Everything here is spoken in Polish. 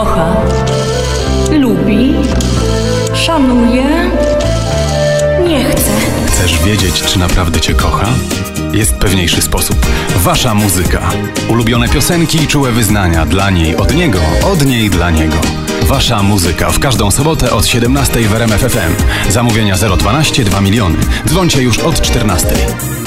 kocha, lubi, szanuje, nie chce. Chcesz wiedzieć, czy naprawdę Cię kocha? Jest pewniejszy sposób. Wasza muzyka. Ulubione piosenki i czułe wyznania dla niej, od niego, od niej dla niego. Wasza muzyka w każdą sobotę od 17 w RMF FM. Zamówienia 012 2 miliony. Dzwońcie już od 14.